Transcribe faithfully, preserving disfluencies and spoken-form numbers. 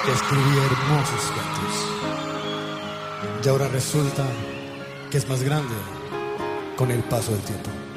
que escribía hermosos cantos. Y ahora resulta que es más grande con el paso del tiempo.